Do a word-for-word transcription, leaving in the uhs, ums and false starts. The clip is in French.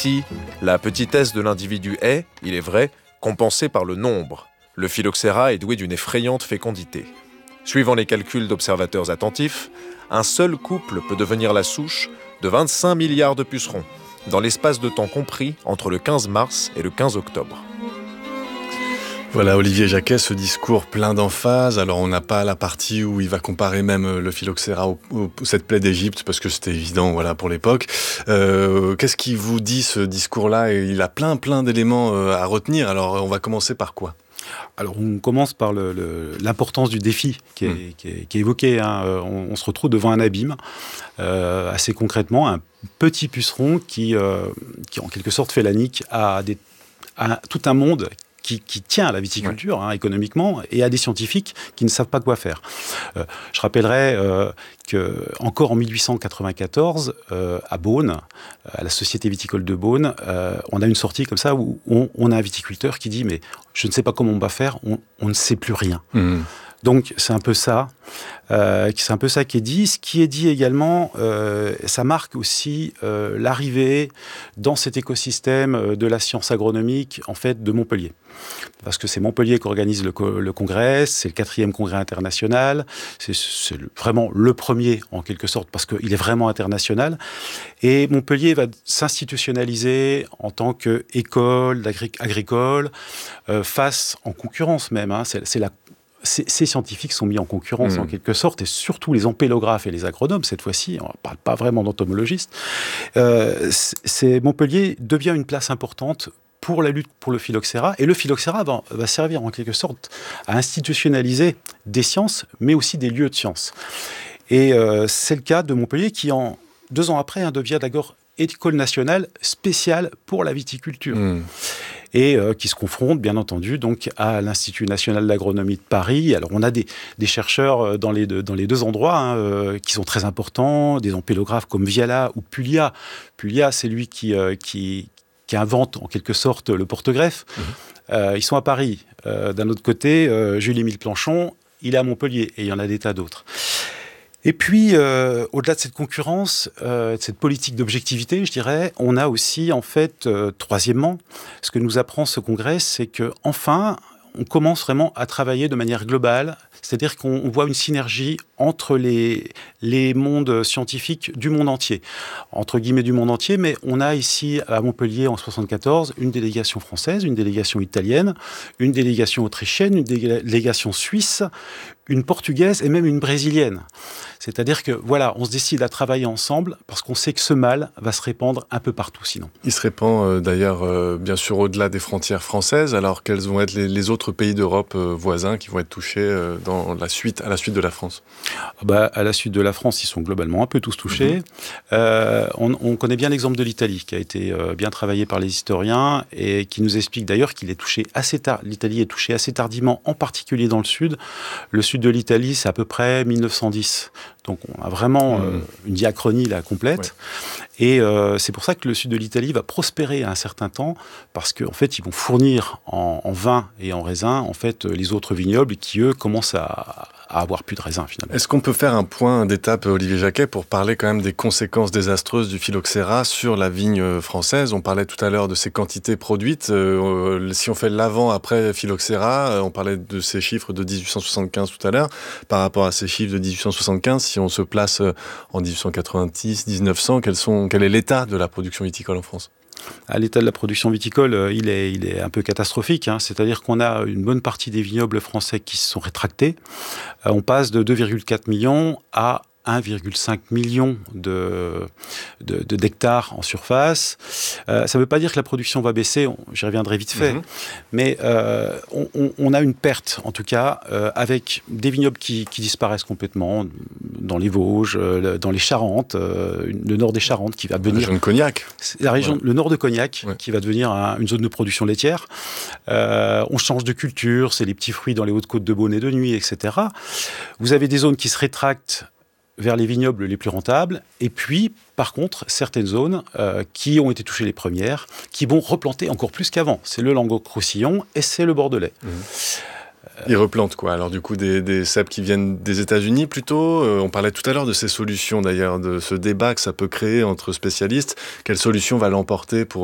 Ici, la petitesse de l'individu est, il est vrai, compensée par le nombre. Le phylloxéra est doué d'une effrayante fécondité. Suivant les calculs d'observateurs attentifs, un seul couple peut devenir la souche de vingt-cinq milliards de pucerons, dans l'espace de temps compris entre le quinze mars et le quinze octobre. Voilà, Olivier Jacquet, ce discours plein d'emphase. Alors, on n'a pas la partie où il va comparer même le phylloxéra au, au, cette plaie d'Égypte, parce que c'était évident, voilà, pour l'époque. Euh, qu'est-ce qui vous dit, ce discours-là? Il a plein, plein d'éléments à retenir. Alors, on va commencer par quoi? Alors, on commence par le, le, l'importance du défi qui est, mmh. qui est, qui est évoqué. Hein. On, on se retrouve devant un abîme, euh, assez concrètement, un petit puceron qui, euh, qui en quelque sorte, fait la nique à, des, à tout un monde Qui, qui tient à la viticulture, ouais. hein, économiquement, et à des scientifiques qui ne savent pas quoi faire. Euh, je rappellerai euh, qu'encore en dix-huit cent quatre-vingt-quatorze, euh, à Beaune, à la Société viticole de Beaune, euh, on a une sortie comme ça où on, on a un viticulteur qui dit « mais je ne sais pas comment on va faire, on, on ne sait plus rien mmh. ». Donc, c'est un peu ça, euh, c'est un peu ça qui est dit. Ce qui est dit également, euh, ça marque aussi euh, l'arrivée dans cet écosystème de la science agronomique, en fait, de Montpellier. Parce que c'est Montpellier qui organise le, co- le congrès, c'est le quatrième congrès international, c'est, c'est le, vraiment le premier, en quelque sorte, parce qu'il est vraiment international. Et Montpellier va s'institutionnaliser en tant qu'école agri- agricole, euh, face en concurrence même, hein, c'est, c'est la Ces, ces scientifiques sont mis en concurrence mmh. en quelque sorte, et surtout les empélographes et les agronomes, cette fois-ci, on ne parle pas vraiment d'entomologistes. Euh, c'est, Montpellier devient une place importante pour la lutte pour le phylloxéra, et le phylloxéra va, va servir en quelque sorte à institutionnaliser des sciences, mais aussi des lieux de sciences. Et euh, c'est le cas de Montpellier qui, en, deux ans après, hein, devient d'abord école nationale spéciale pour la viticulture. Mmh. Et euh, qui se confrontent, bien entendu, donc, à l'Institut national d'agronomie de Paris. Alors, on a des, des chercheurs dans les deux, dans les deux endroits hein, euh, qui sont très importants, des empélographes comme Viala ou Puglia. Puglia, c'est lui qui, euh, qui, qui invente, en quelque sorte, le porte-greffe. Mmh. Euh, ils sont à Paris. Euh, d'un autre côté, euh, Jules-Émile Planchon, il est à Montpellier, et il y en a des tas d'autres. Et puis, euh, au-delà de cette concurrence, euh, de cette politique d'objectivité, je dirais, on a aussi, en fait, euh, troisièmement, ce que nous apprend ce congrès, c'est qu'enfin, on commence vraiment à travailler de manière globale, c'est-à-dire qu'on on voit une synergie entre les, les mondes scientifiques du monde entier, entre guillemets du monde entier, mais on a ici à Montpellier en soixante-quatorze une délégation française, une délégation italienne, une délégation autrichienne, une délégation suisse, une portugaise et même une brésilienne. C'est-à-dire que, voilà, on se décide à travailler ensemble parce qu'on sait que ce mal va se répandre un peu partout sinon. Il se répand euh, d'ailleurs, euh, bien sûr, au-delà des frontières françaises. Alors, quels vont être les, les autres pays d'Europe euh, voisins qui vont être touchés euh, dans la suite, à la suite de la France? bah, À la suite de la France, ils sont globalement un peu tous touchés. Mmh. Euh, on, on connaît bien l'exemple de l'Italie, qui a été euh, bien travaillé par les historiens et qui nous explique d'ailleurs qu'il est touché assez tard. L'Italie est touchée assez tardivement, en particulier dans le sud. Le sud de l'Italie, c'est à peu près mille neuf cent dix. Donc, on a vraiment euh, une diachronie là, complète. Ouais. Et euh, c'est pour ça que le sud de l'Italie va prospérer à un certain temps, parce qu'en fait, ils vont fournir en, en vin et en raisin, en fait, les autres vignobles qui, eux, commencent à, à avoir plus de raisin, finalement. Est-ce qu'on peut faire un point d'étape, Olivier Jacquet, pour parler quand même des conséquences désastreuses du phylloxéra sur la vigne française? On parlait tout à l'heure de ces quantités produites. Euh, si on fait l'avant-après phylloxéra, on parlait de ces chiffres de dix-huit cent soixante-quinze tout à l'heure, par rapport à ces chiffres de dix-huit cent soixante-quinze, si on se place en dix-huit cent quatre-vingt-dix, dix-neuf cents, quels sont, quel est l'état de la production viticole en France? À l'état de la production viticole, il est, il est un peu catastrophique. Hein. C'est-à-dire qu'on a une bonne partie des vignobles français qui se sont rétractés. Euh, on passe de deux virgule quatre millions à un virgule cinq million de, de, de, d'hectares en surface. Euh, ça ne veut pas dire que la production va baisser, on, j'y reviendrai vite fait, mmh. mais euh, on, on, on a une perte, en tout cas, euh, avec des vignobles qui, qui disparaissent complètement, dans les Vosges, euh, dans les Charentes, euh, le nord des Charentes qui va devenir... La région de Cognac. La région, ouais. Le nord de Cognac, ouais. qui va devenir un, une zone de production laitière. Euh, on change de culture, c'est les petits fruits dans les hautes côtes de Beaune et de Nuits, et cetera. Vous avez des zones qui se rétractent vers les vignobles les plus rentables, et puis, par contre, certaines zones euh, qui ont été touchées les premières, qui vont replanter encore plus qu'avant. C'est le Languedoc-Roussillon et c'est le Bordelais. Mmh. Ils replantent quoi? Alors du coup, des, des cèpes qui viennent des États-Unis plutôt. Euh, on parlait tout à l'heure de ces solutions d'ailleurs, de ce débat que ça peut créer entre spécialistes. Quelle solution va l'emporter pour